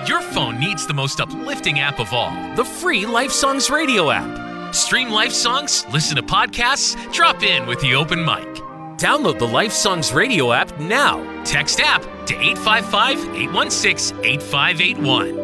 Your phone needs the most uplifting app of all, the free Life Songs radio app. Stream Life Songs, listen to podcasts, drop in with the open mic. Download the Life Songs radio app now. Text app to 855-816-8581.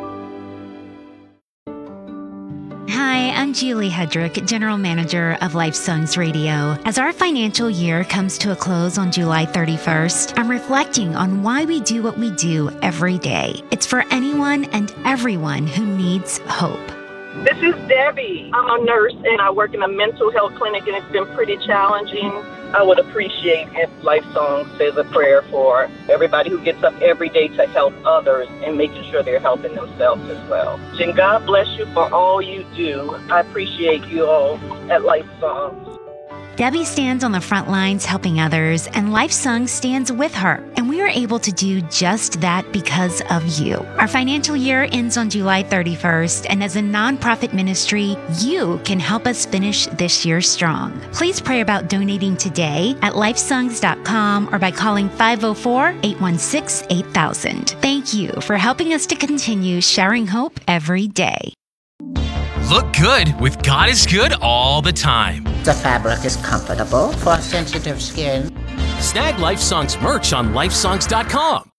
Hi, I'm Julie Hedrick, General Manager of Life Songs Radio. As our financial year comes to a close on July 31st, I'm reflecting on why we do what we do every day. It's for anyone and everyone who needs hope. This is Debbie. I'm a nurse and I work in a mental health clinic, and it's been pretty challenging. I would appreciate if Life Song says a prayer for everybody who gets up every day to help others and making sure they're helping themselves as well. And God bless you for all you do. I appreciate you all at Life Songs. Debbie stands on the front lines helping others, and Life Song stands with her. And we are able to do just that because of you. Our financial year ends on July 31st, and as a nonprofit ministry, you can help us finish this year strong. Please pray about donating today at lifesongs.com or by calling 504-816-8000. Thank you for helping us to continue sharing hope every day. Look good with God is Good all the time. The fabric is comfortable for sensitive skin. Snag Life Songs merch on lifesongs.com.